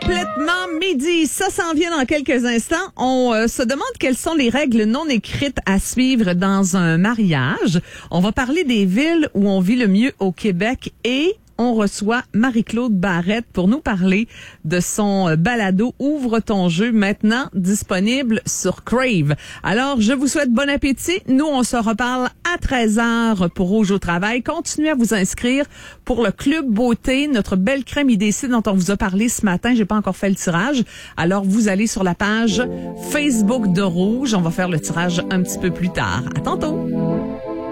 Complètement midi, ça s'en vient dans quelques instants. On se demande quelles sont les règles non écrites à suivre dans un mariage. On va parler des villes où on vit le mieux au Québec et on reçoit Marie-Claude Barrette pour nous parler de son balado Ouvre ton jeu, maintenant disponible sur Crave. Alors, je vous souhaite bon appétit. Nous, on se reparle à 13h pour Rouge au travail. Continuez à vous inscrire pour le Club Beauté, notre belle crème IDC dont on vous a parlé ce matin. J'ai pas encore fait le tirage. Alors, vous allez sur la page Facebook de Rouge. On va faire le tirage un petit peu plus tard. À tantôt!